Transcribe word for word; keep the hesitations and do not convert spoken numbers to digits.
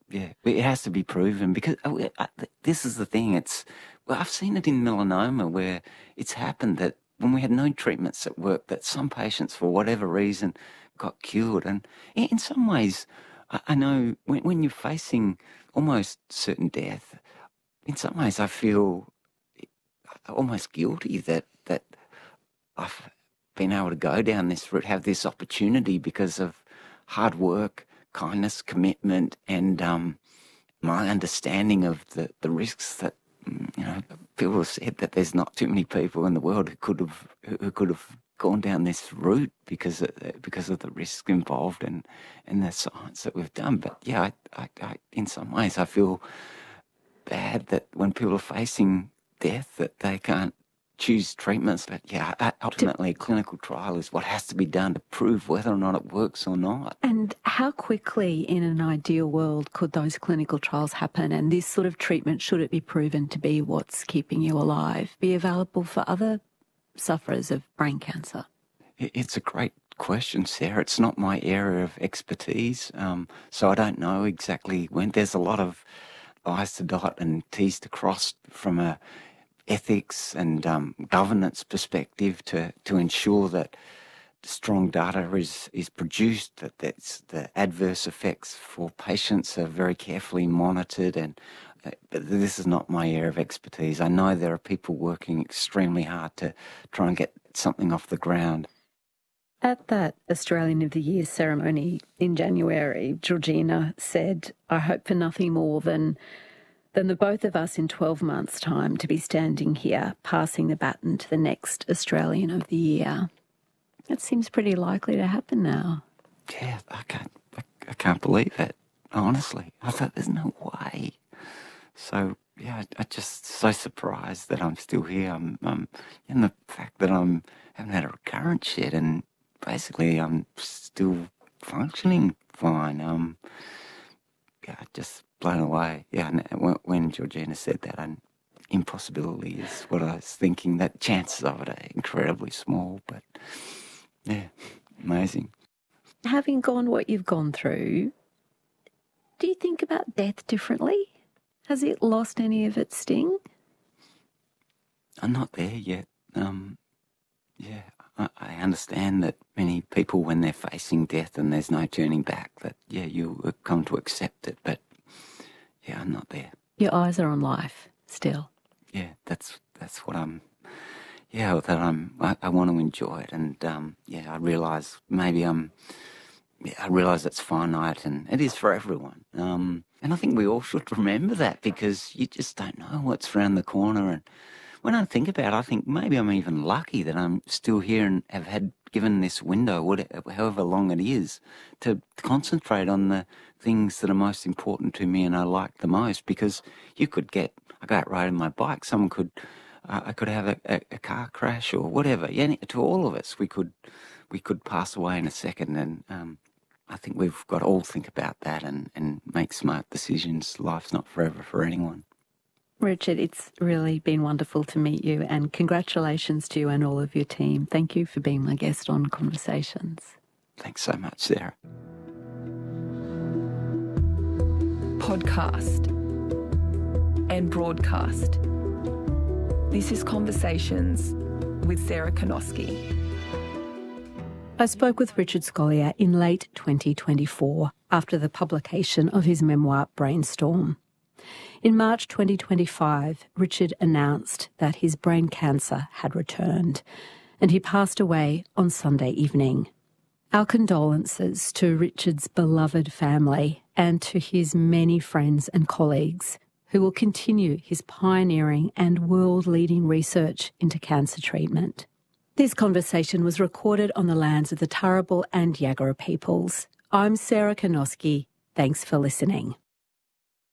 yeah, it has to be proven because oh, I, this is the thing. It's well, I've seen it in melanoma where it's happened that when we had no treatments that worked, that some patients, for whatever reason, got cured. And in some ways, I, I know when, when you're facing almost certain death, in some ways I feel almost guilty that that I've been able to go down this route, have this opportunity because of hard work, kindness, commitment, and um, my understanding of the, the risks that, you know, people have said that there's not too many people in the world who could have who could have gone down this route because of, because of the risks involved and, and the science that we've done. But yeah, I, I, I, in some ways I feel bad that when people are facing death that they can't choose treatments. But yeah, ultimately clinical trial is what has to be done to prove whether or not it works or not. And how quickly in an ideal world could those clinical trials happen and this sort of treatment, should it be proven to be what's keeping you alive, be available for other sufferers of brain cancer? It's a great question, Sarah. It's not my area of expertise, um, so I don't know exactly when. There's a lot of I's to dot and T's to cross from a ethics and um, governance perspective to, to ensure that strong data is, is produced, that that's, the adverse effects for patients are very carefully monitored. And uh, but this is not my area of expertise. I know there are people working extremely hard to try and get something off the ground. At that Australian of the Year ceremony in January, Georgina said, "I hope for nothing more than than the both of us in twelve months' time to be standing here passing the baton to the next Australian of the Year." That seems pretty likely to happen now. Yeah, I can't, I, I can't believe it, honestly. I thought there's no way. So, yeah, I, I'm just so surprised that I'm still here. I'm, I'm, and the fact that I'm haven't had a recurrence yet, and basically I'm still functioning fine. Um, yeah, just blown away. Yeah, when, when Georgina said that, an impossibility is what I was thinking. That chances of it are incredibly small, but yeah, amazing. Having gone what you've gone through, do you think about death differently? Has it lost any of its sting? I'm not there yet. Um, yeah, I, I understand that many people, when they're facing death and there's no turning back, that, yeah, you come to accept it, but yeah, I'm not there. Your eyes are on life still. Yeah, that's that's what I'm, yeah, that I'm, I, I want to enjoy it. And um, yeah, I realise maybe I'm, yeah, I realise it's finite and it is for everyone. Um, and I think we all should remember that because you just don't know what's around the corner. And when I think about it, I think maybe I'm even lucky that I'm still here and have had given this window, whatever, however long it is, to concentrate on the things that are most important to me and I like the most. Because you could get, I go out riding my bike, someone could, uh, I could have a, a, a car crash or whatever. Yeah, to all of us, we could, we could pass away in a second. And um, I think we've got to all think about that and, and make smart decisions. Life's not forever for anyone. Richard, it's really been wonderful to meet you and congratulations to you and all of your team. Thank you for being my guest on Conversations. Thanks so much, Sarah. Podcast and broadcast. This is Conversations with Sarah Kanoski. I spoke with Richard Scolyer in late twenty twenty-four after the publication of his memoir Brainstorm. In March twenty twenty-five, Richard announced that his brain cancer had returned and he passed away on Sunday evening. Our condolences to Richard's beloved family and to his many friends and colleagues who will continue his pioneering and world-leading research into cancer treatment. This conversation was recorded on the lands of the Turrbal and Yagara peoples. I'm Sarah Kanoski. Thanks for listening.